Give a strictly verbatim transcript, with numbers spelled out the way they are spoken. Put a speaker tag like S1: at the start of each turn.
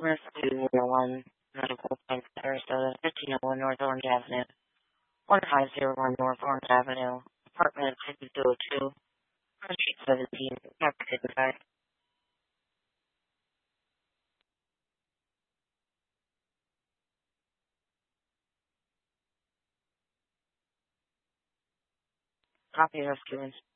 S1: Rescue one oh one Medical Center, Sarasota, fifteen oh one North Orange Avenue, one five zero one North Orange Avenue, apartment two oh two, Street seventeen, Capital. Copy rescuers.